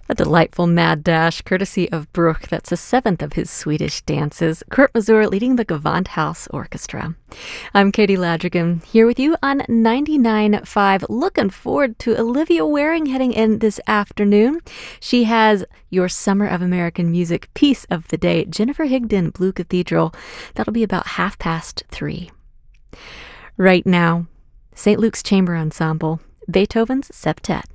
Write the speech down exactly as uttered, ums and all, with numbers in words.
A delightful mad dash, courtesy of Bruch. That's the seventh of his Swedish dances. Kurt Masur leading the Gewandhaus Orchestra. I'm Katie Ladrigan, here with you on ninety-nine point five. Looking forward to Olivia Waring heading in this afternoon. She has your Summer of American Music piece of the day, Jennifer Higdon, Blue Cathedral. That'll be about half past three. Right now, Saint Luke's Chamber Ensemble, Beethoven's Septet.